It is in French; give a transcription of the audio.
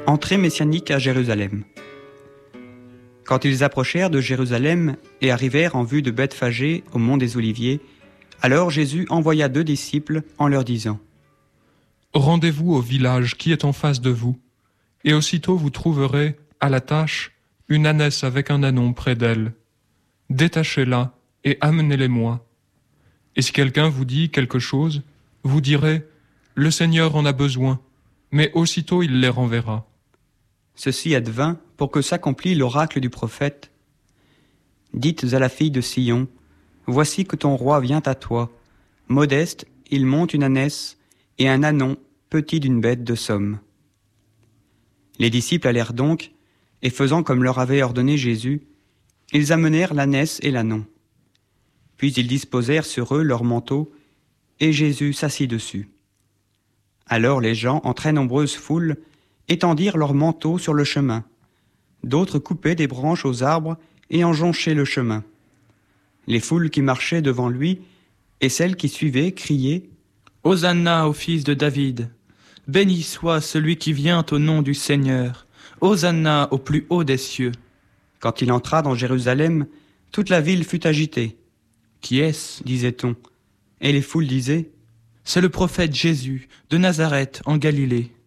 Entrée messianique à Jérusalem. Quand ils approchèrent de Jérusalem et arrivèrent en vue de Bethphagée au mont des Oliviers, alors Jésus envoya 2 disciples en leur disant : « Rendez-vous au village qui est en face de vous, et aussitôt vous trouverez, à la tâche, une ânesse avec un ânon près d'elle. Détachez-la et amenez-les-moi. Et si quelqu'un vous dit quelque chose, vous direz : le Seigneur en a besoin, mais aussitôt il les renverra. » Ceci advint pour que s'accomplît l'oracle du prophète. Dites à la fille de Sion : voici que ton roi vient à toi. Modeste, il monte une ânesse et un ânon petit d'une bête de somme. Les disciples allèrent donc, et faisant comme leur avait ordonné Jésus, ils amenèrent l'ânesse et l'ânon. Puis ils disposèrent sur eux leurs manteaux, et Jésus s'assit dessus. Alors les gens, en très nombreuse foule, étendirent leurs manteaux sur le chemin. D'autres coupaient des branches aux arbres et en jonchaient le chemin. Les foules qui marchaient devant lui et celles qui suivaient criaient : « Hosanna au fils de David ! Béni soit celui qui vient au nom du Seigneur ! Hosanna au plus haut des cieux !» Quand il entra dans Jérusalem, toute la ville fut agitée. « Qui est-ce ? disait-on. Et les foules disaient : C'est le prophète Jésus de Nazareth en Galilée.